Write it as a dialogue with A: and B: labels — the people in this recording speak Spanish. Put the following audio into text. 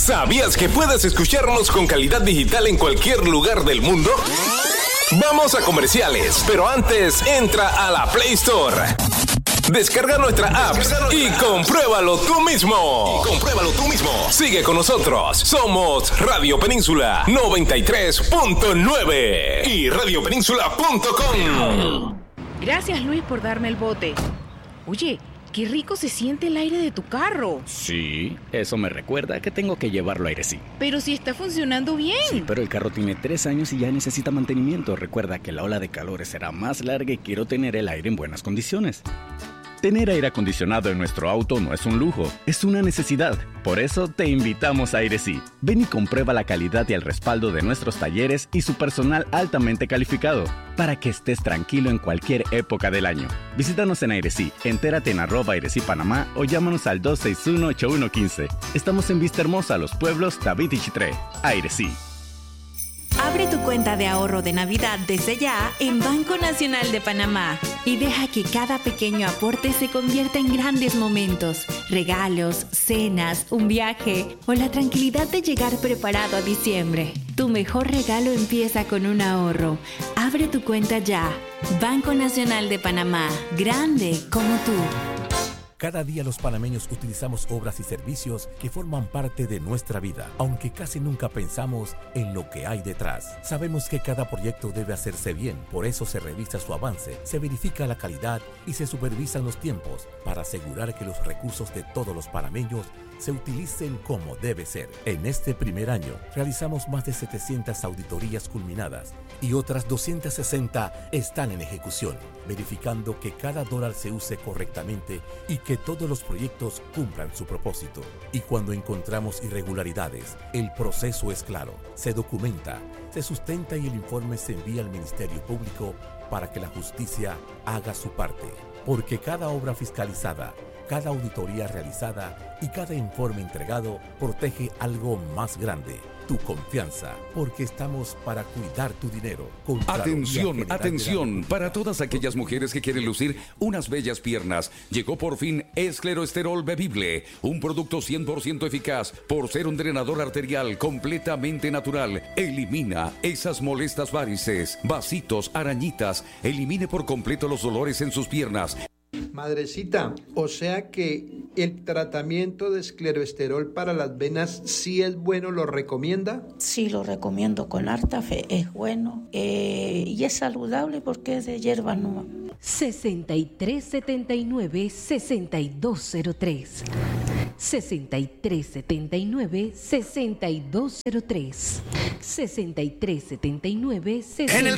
A: ¿Sabías que puedes escucharnos con calidad digital en cualquier lugar del mundo? Vamos a comerciales, pero antes entra a la Play Store. Descarga nuestra app y compruébalo tú mismo. Sigue con nosotros. Somos Radio Península 93.9 y radiopeninsula.com.
B: Gracias, Luis, por darme el bote. Oye, qué rico se siente el aire de tu carro.
C: Sí, eso me recuerda que tengo que llevarlo a Airesí.
B: Pero si está funcionando bien.
C: Sí, pero el carro tiene 3 años y ya necesita mantenimiento. Recuerda que la ola de calores será más larga y quiero tener el aire en buenas condiciones. Tener aire acondicionado en nuestro auto no es un lujo, es una necesidad. Por eso te invitamos a Airesí. Ven y comprueba la calidad y el respaldo de nuestros talleres y su personal altamente calificado, para que estés tranquilo en cualquier época del año. Visítanos en Airesí, entérate en @Airesí Panamá o llámanos al 261-8115. Estamos en Vista Hermosa, Los Pueblos, David y Chitré. Airesí.
D: Abre tu cuenta de ahorro de Navidad desde ya en Banco Nacional de Panamá y deja que cada pequeño aporte se convierta en grandes momentos, regalos, cenas, un viaje o la tranquilidad de llegar preparado a diciembre. Tu mejor regalo empieza con un ahorro. Abre tu cuenta ya. Banco Nacional de Panamá, grande como tú.
E: Cada día los panameños utilizamos obras y servicios que forman parte de nuestra vida, aunque casi nunca pensamos en lo que hay detrás. Sabemos que cada proyecto debe hacerse bien, por eso se revisa su avance, se verifica la calidad y se supervisan los tiempos para asegurar que los recursos de todos los panameños se utilicen como debe ser. En este primer año realizamos más de 700 auditorías culminadas y otras 260 están en ejecución, verificando que cada dólar se use correctamente y que todos los proyectos cumplan su propósito. Y cuando encontramos irregularidades, el proceso es claro, se documenta, se sustenta y el informe se envía al Ministerio Público para que la justicia haga su parte. Porque cada obra fiscalizada, cada auditoría realizada y cada informe entregado protege algo más grande, tu confianza, porque estamos para cuidar tu dinero.
F: Atención, atención, para todas aquellas mujeres que quieren lucir unas bellas piernas, llegó por fin Escleroesterol Bebible, un producto 100% eficaz por ser un drenador arterial completamente natural. Elimina esas molestas varices, vasitos, arañitas, elimine por completo los dolores en sus piernas.
G: Madrecita, o sea que el tratamiento de escleroesterol para las venas sí es bueno, ¿lo recomienda?
H: Sí, lo recomiendo con harta fe, es bueno y es saludable porque es de hierba nueva.
I: 6379-6203 6379-6203 6379-6203.
J: En el